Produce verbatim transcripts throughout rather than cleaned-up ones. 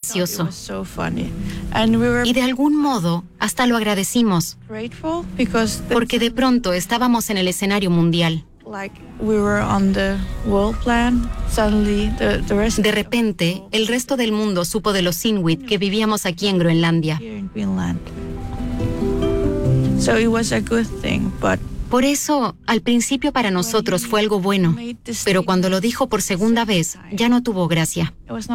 gracioso. Y de algún modo, hasta lo agradecimos, porque de pronto estábamos en el escenario mundial. De repente, el resto del mundo supo de los Inuit que vivíamos aquí en Groenlandia. Por eso, al principio para nosotros fue algo bueno, pero cuando lo dijo por segunda vez, ya no tuvo gracia.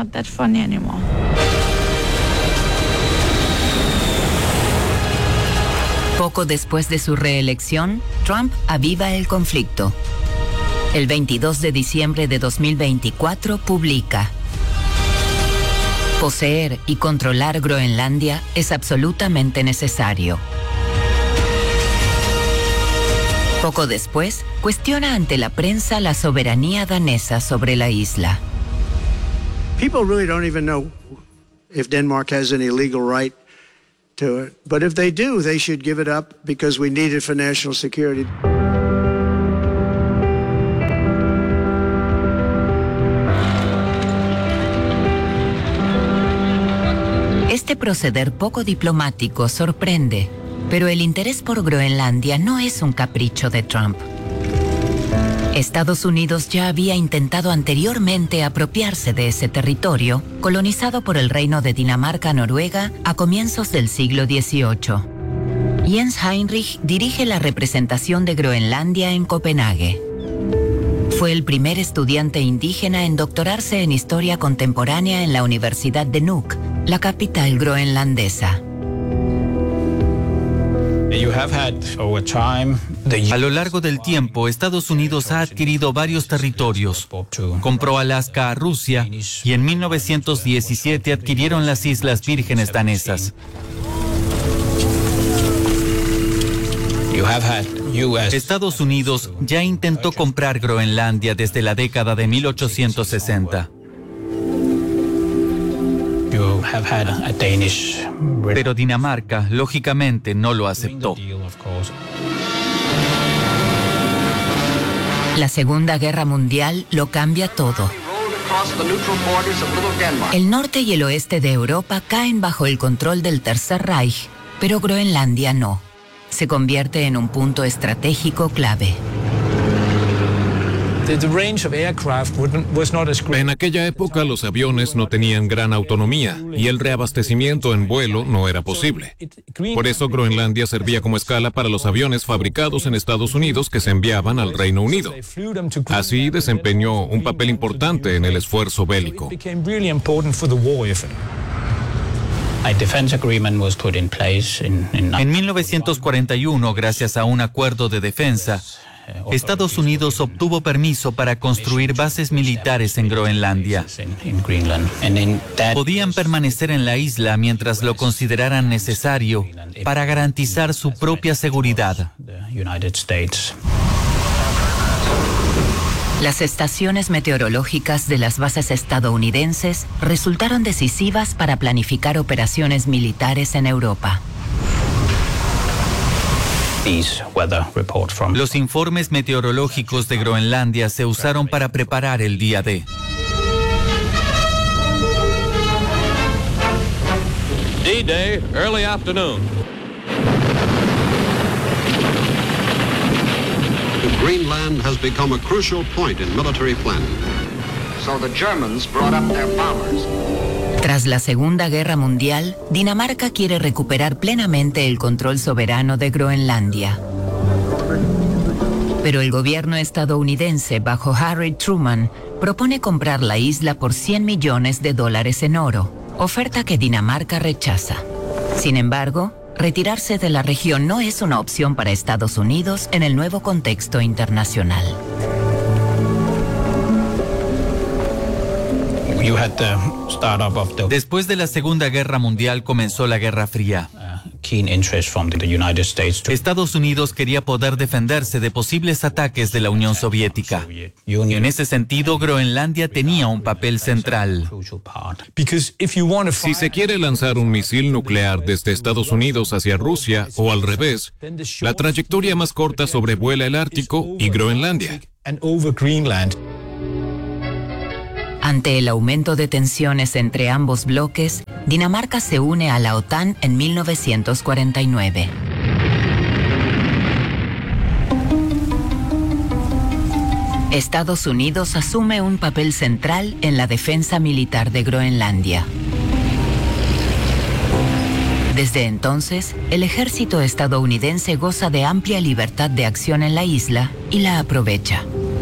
Poco después de su reelección, Trump aviva el conflicto. El veintidós de diciembre de dos mil veinticuatro publica: poseer y controlar Groenlandia es absolutamente necesario. Poco después, cuestiona ante la prensa la soberanía danesa sobre la isla. People really don't even know if Denmark has any legal right to it. But if they do, they should give it up because we need it for national security. Este proceder poco diplomático sorprende, pero el interés por Groenlandia no es un capricho de Trump. Estados Unidos ya había intentado anteriormente apropiarse de ese territorio, colonizado por el Reino de Dinamarca-Noruega a comienzos del siglo dieciocho. Jens Heinrich dirige la representación de Groenlandia en Copenhague. Fue el primer estudiante indígena en doctorarse en historia contemporánea en la Universidad de Nuuk, la capital groenlandesa. A lo largo del tiempo, Estados Unidos ha adquirido varios territorios. Compró Alaska a Rusia y en mil novecientos diecisiete adquirieron las Islas Vírgenes danesas. Estados Unidos ya intentó comprar Groenlandia desde la década de mil ochocientos sesenta. Pero Dinamarca, lógicamente, no lo aceptó. La Segunda Guerra Mundial lo cambia todo. El norte y el oeste de Europa caen bajo el control del Tercer Reich, pero Groenlandia no. Se convierte en un punto estratégico clave. En aquella época los aviones no tenían gran autonomía y el reabastecimiento en vuelo no era posible. Por eso Groenlandia servía como escala para los aviones fabricados en Estados Unidos que se enviaban al Reino Unido. Así desempeñó un papel importante en el esfuerzo bélico. En mil novecientos cuarenta y uno, gracias a un acuerdo de defensa, Estados Unidos obtuvo permiso para construir bases militares en Groenlandia. Podían permanecer en la isla mientras lo consideraran necesario para garantizar su propia seguridad. Las estaciones meteorológicas de las bases estadounidenses resultaron decisivas para planificar operaciones militares en Europa. Los informes meteorológicos de Groenlandia se usaron para preparar el día D. D-Day, early afternoon. Greenland has become a crucial point in military planning. So the Germans brought up their bombers. Tras la Segunda Guerra Mundial, Dinamarca quiere recuperar plenamente el control soberano de Groenlandia. Pero el gobierno estadounidense, bajo Harry Truman, propone comprar la isla por cien millones de dólares en oro, oferta que Dinamarca rechaza. Sin embargo, retirarse de la región no es una opción para Estados Unidos en el nuevo contexto internacional. Después de la Segunda Guerra Mundial comenzó la Guerra Fría. Estados Unidos quería poder defenderse de posibles ataques de la Unión Soviética. En ese sentido, Groenlandia tenía un papel central. Si se quiere lanzar un misil nuclear desde Estados Unidos hacia Rusia o al revés, la trayectoria más corta sobrevuela el Ártico y Groenlandia. Ante el aumento de tensiones entre ambos bloques, Dinamarca se une a la OTAN en mil novecientos cuarenta y nueve. Estados Unidos asume un papel central en la defensa militar de Groenlandia. Desde entonces, el ejército estadounidense goza de amplia libertad de acción en la isla y la aprovecha.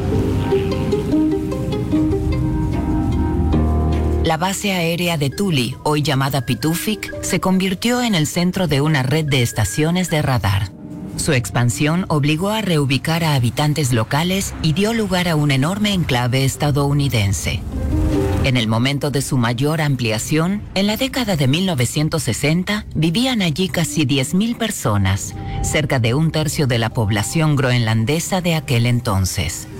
La base aérea de Thule, hoy llamada Pituffik, se convirtió en el centro de una red de estaciones de radar. Su expansión obligó a reubicar a habitantes locales y dio lugar a un enorme enclave estadounidense. En el momento de su mayor ampliación, en la década de mil novecientos sesenta, vivían allí casi diez mil personas, cerca de un tercio de la población groenlandesa de aquel entonces.